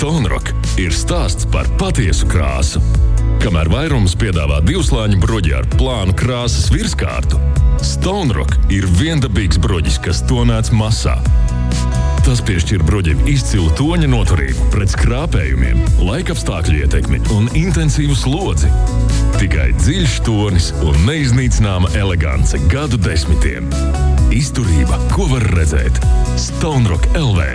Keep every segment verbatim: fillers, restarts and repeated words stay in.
Stone Rock ir stāsts par patiesu krāsu. Kamēr vairums piedāvā divslāņu bruģi ar plānu krāsas virskārtu, Stone Rock ir viendabīgs bruģis, kas tonēts masā. Tas piešķir bruģim izcilu toņa noturību pret skrāpējumiem, laikapstākļu ietekmi un intensīvu slodzi. Tikai dziļš tonis un neiznīcināma elegance gadu desmitiem. Izturība, ko var redzēt. Stone Rock L V.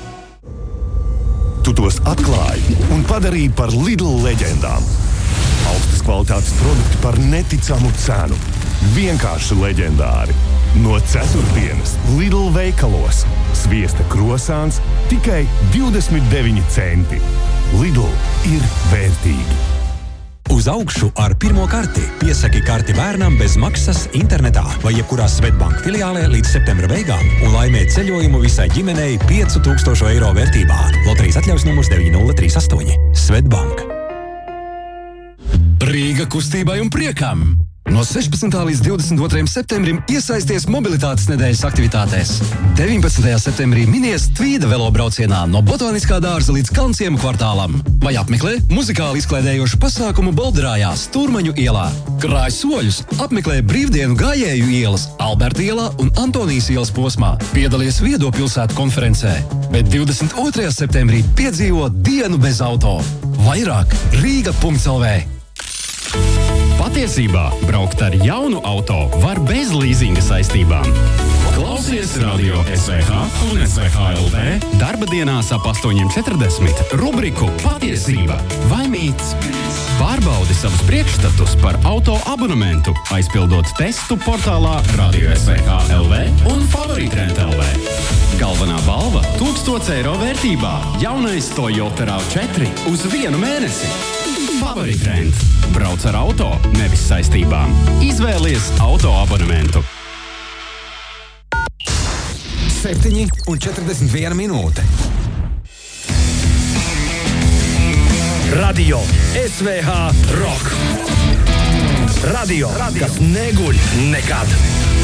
Tu tos atklāji un padarīji par Lidl leģendām. Augstas kvalitātes produkti par neticamu cenu. Vienkārši leģendāri. No ceturtdienas Lidl veikalos. Sviesta krosāns tikai divdesmit deviņi centi. Lidl ir vērtīgi. Uz augšu ar pirmo karti. Piesaki karti bērnam bez maksas internetā vai jebkurā Svetbank filiālē līdz septembra beigām un laimē ceļojumu visai ģimenei piecu tūkstošu eiro vērtībā. Loterijas atļaus numurs deviņi nulle trīs astoņi. Svetbank. Rīga kustībai un priekam! No sešpadsmitā līdz divdesmit otrajam septembrim iesaisties mobilitātes nedēļas aktivitātēs. deviņpadsmitajā septembrī minies Tvīda velobraucienā no Botaniskā dārza līdz Kalnciemu kvartālam. Vai apmeklē muzikāli izklaidējošu pasākumu Bolderājā Stūrmaņu ielā. Krāj soļus, apmeklē brīvdienu gājēju ielas Alberta ielā un Antonijas ielas posmā. Piedalies Viedo pilsētu konferencē. Bet divdesmit otrajā septembrī piedzīvo dienu bez auto. Vairāk Rīga punkts L V. Patiesībā braukt ar jaunu auto var bez līzinga saistībām. Klausies radio S V H un S V H L V darba dienās ap astoņi četrdesmit rubriku Patiesība vai mīts. Pārbaudi savus priekšstatus par auto abonementu, aizpildot testu portālā radio S V H L V un Favoritrent L V. Galvenā balva – tūkstoš eiro vērtībā. Jaunais Toyota RAV četri uz vienu mēnesi. Favoritrent. Brauc ar auto, nevis saistībām. Izvēlies auto abonementu. septiņi un četrdesmit viena minūte. Radio S V H Rock. Radio, Radio. Kas neguļ nekad.